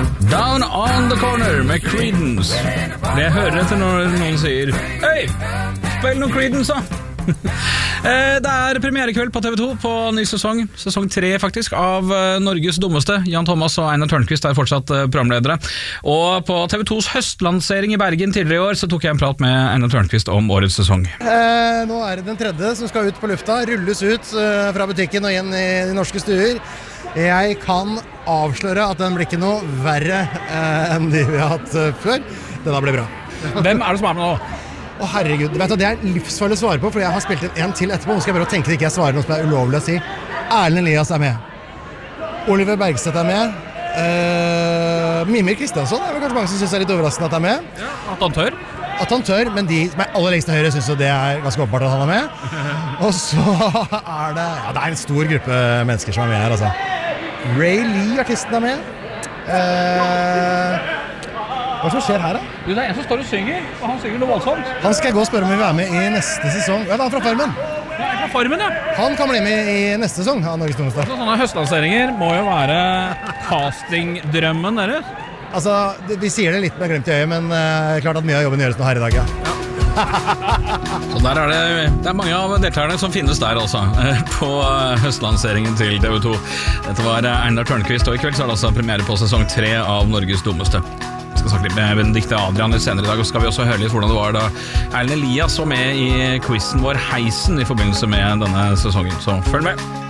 Down on the Corner med Creedence. Det jeg hører etter når noen sier «Hei, spill noe Creedence da!» Det er premierekveld på TV 2 på ny sesong 3 faktisk, av Norges dummeste. Jan Thomas og Einar Tørnquist er fortsatt programledere. Og på TV 2s høstlansering i Bergen tidligere i år så tok jeg en prat med Einar Tørnquist om årets sesong. Nå er det den tredje som skal ut på lufta, rulles ut fra butikken og igjen i de norske stuer. Jeg kan avsløre at den blir ikke noe verre enn de vi har hatt før. Denne blir bra. Hvem er det som er med nå? Å herregud, vet du, det er livsfarlig å svare på, for jeg har spilt en til etterpå. Nå skal jeg bare tenke at ikke jeg svarer noe som er ulovlig å si. Erlend Elias er med. Oliver Bergseth er med. Mimir Kristiansson er vel kanskje mange som synes er litt overraskende at han er med. Ja, at han tør. At han tør, men de som er aller lengst til høyre synes jo det er ganske åpenbart at han er med. Og så er det, ja, det er en stor gruppe mennesker som er med her, altså. Ray Lee, artisten, er med. Hva som skjer her da? Du, det er en som står og synger, og han synger noe voldsomt. Han skal jeg gå og spørre om vi vil være med i neste sesong. Ja, han er fra Farmen. Ja, fra Farmen, ja. Han kan bli med i neste sesong av Norges Dummeste. Sånne høstlanseringer må jo være castingdrømmen deres. Altså, vi sier det litt med glemt i øyet, men klart at mye av jobben gjøres nå her i dag, ja. Så der er det er mange av deltakerne som finnes der altså, på høstlanseringen til TV 2. Dette var Einar Tørnquist, og i kveld så er det altså premiere på sesong 3 av Norges Dummeste. Vi skal snakke litt med Benedikte Adrian senere i dag, og skal vi også høre litt hvordan det var da Erlend Elias var med i quizen vår Heisen i forbindelse med denne sesongen, så følg med!